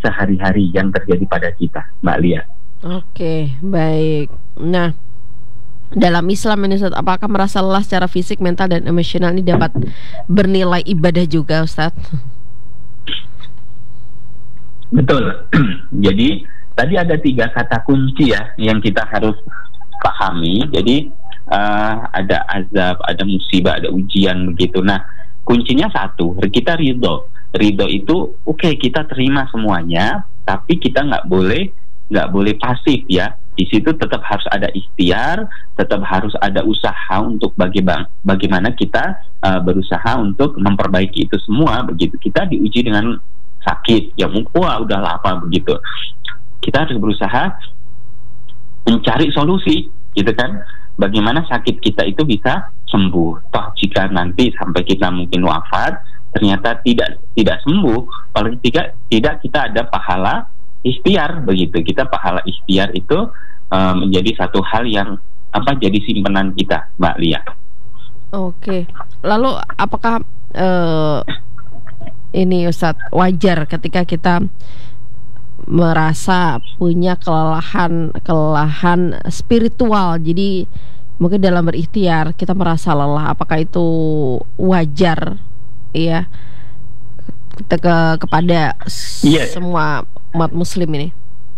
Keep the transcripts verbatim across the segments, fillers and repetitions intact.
sehari-hari yang terjadi pada kita, Mbak Lia. Oke, baik. Nah, dalam Islam ini Ustaz, apakah merasa lelah secara fisik, mental, dan emosional ini dapat bernilai ibadah juga, Ustaz? Betul. Jadi tadi ada tiga kata kunci ya yang kita harus pahami. Jadi uh, ada azab, ada musibah, ada ujian begitu. Nah, kuncinya satu, kita ridho. Ridho itu oke okay, kita terima semuanya, tapi kita nggak boleh nggak boleh pasif ya. Di situ tetap harus ada ikhtiar, tetap harus ada usaha untuk bagaimana bagaimana kita uh, berusaha untuk memperbaiki itu semua begitu. Kita diuji dengan sakit, ya wah udah lama begitu. Kita harus berusaha mencari solusi, gitu kan? Bagaimana sakit kita itu bisa sembuh. Toh jika nanti sampai kita mungkin wafat, ternyata tidak tidak sembuh, paling tidak tidak kita ada pahala ikhtiar begitu. Kita pahala ikhtiar itu uh, menjadi satu hal yang apa jadi simpanan kita, Mbak Lia. Oke. Lalu apakah uh, ini Ustadz wajar ketika kita merasa punya kelelahan kelelahan spiritual, jadi mungkin dalam berikhtiar kita merasa lelah, apakah itu wajar ya ke, ke kepada yeah. semua umat muslim ini?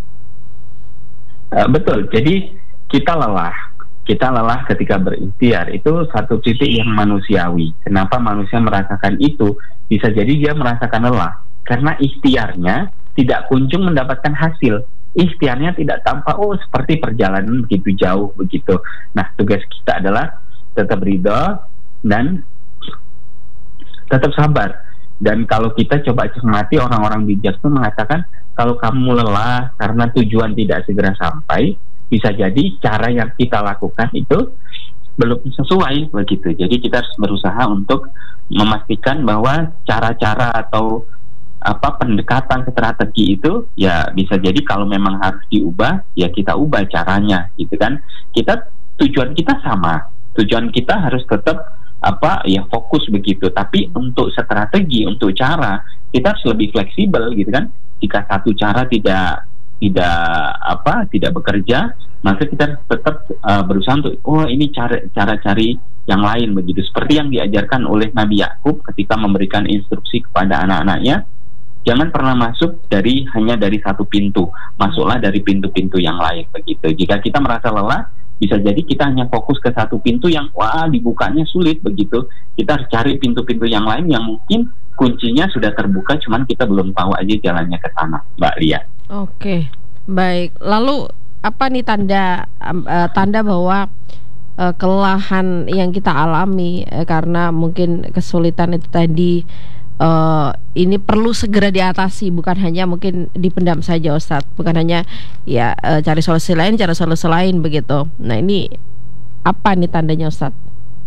Uh, betul. Jadi kita lelah, kita lelah ketika berikhtiar itu satu titik yang manusiawi. Kenapa manusia merasakan itu? Bisa jadi dia merasakan lelah karena ikhtiarnya tidak kunjung mendapatkan hasil. Ikhtiarnya tidak tampak, oh seperti perjalanan begitu jauh begitu. Nah, tugas kita adalah tetap ridho dan tetap sabar. Dan kalau kita coba cermati, orang-orang bijak itu mengatakan kalau kamu lelah karena tujuan tidak segera sampai, bisa jadi cara yang kita lakukan itu belum sesuai begitu. Jadi kita harus berusaha untuk memastikan bahwa cara-cara atau apa pendekatan strategi itu ya bisa jadi kalau memang harus diubah ya kita ubah caranya gitu kan. Kita tujuan kita sama, tujuan kita harus tetap apa ya fokus begitu, tapi untuk strategi, untuk cara kita harus lebih fleksibel gitu kan. Jika satu cara tidak tidak apa tidak bekerja, maka kita tetap uh, berusaha untuk oh ini cara cara cari yang lain begitu, seperti yang diajarkan oleh Nabi Yakub ketika memberikan instruksi kepada anak-anaknya. Jangan pernah masuk dari hanya dari satu pintu, masuklah dari pintu-pintu yang lain begitu. Jika kita merasa lelah, bisa jadi kita hanya fokus ke satu pintu yang wah dibukanya sulit begitu. Kita harus cari pintu-pintu yang lain yang mungkin kuncinya sudah terbuka, cuman kita belum tahu aja jalannya ke sana, Mbak Lia. Oke, baik. Lalu apa nih tanda uh, tanda bahwa uh, kelelahan yang kita alami uh, karena mungkin kesulitan itu tadi Uh, ini perlu segera diatasi, bukan hanya mungkin dipendam saja Ustadz, bukan hanya ya uh, cari solusi lain, cari solusi lain begitu. Nah ini apa nih tandanya Ustadz?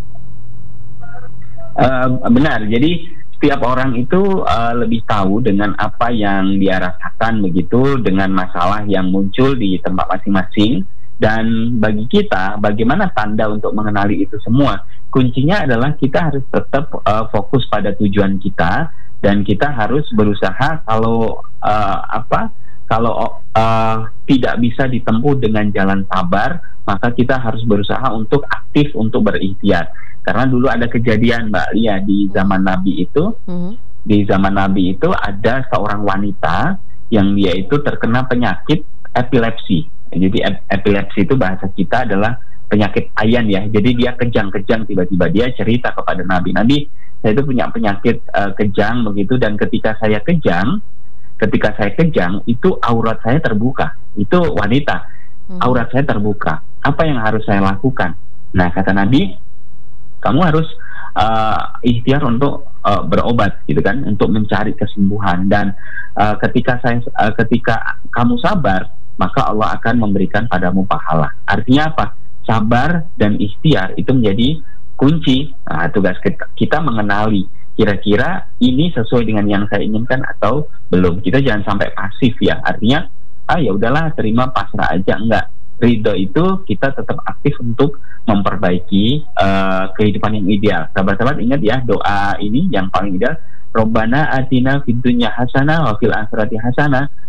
Uh, benar, jadi setiap orang itu uh, lebih tahu dengan apa yang dia rasakan begitu, dengan masalah yang muncul di tempat masing-masing. Dan bagi kita, bagaimana tanda untuk mengenali itu semua? Kuncinya adalah kita harus tetap uh, fokus pada tujuan kita, dan kita harus berusaha kalau uh, apa? Kalau uh, tidak bisa ditempuh dengan jalan sabar, maka kita harus berusaha untuk aktif untuk berikhtiar. Karena dulu ada kejadian Mbak Lia di zaman Nabi itu, mm-hmm. di zaman Nabi itu ada seorang wanita yang dia itu terkena penyakit epilepsi. Jadi epilepsi itu bahasa kita adalah penyakit ayan ya. Jadi dia kejang-kejang, tiba-tiba dia cerita kepada Nabi, Nabi saya itu punya penyakit uh, kejang begitu, dan ketika saya kejang, ketika saya kejang itu aurat saya terbuka. Itu wanita, hmm. aurat saya terbuka. Apa yang harus saya lakukan? Nah kata Nabi, kamu harus uh, ikhtiar untuk uh, berobat gitu kan, untuk mencari kesembuhan. Dan uh, ketika saya uh, ketika kamu sabar, maka Allah akan memberikan padamu pahala. Artinya apa? Sabar dan ikhtiar itu menjadi kunci. Nah, tugas kita, kita mengenali kira-kira ini sesuai dengan yang saya inginkan atau belum. Kita jangan sampai pasif ya. Artinya, ah ya udahlah terima pasrah aja, enggak. Ridho itu kita tetap aktif untuk memperbaiki uh, kehidupan yang ideal. Sahabat-sahabat ingat ya doa ini yang paling ideal. Robbana atina fid dunya hasanah wa fil akhirati hasanah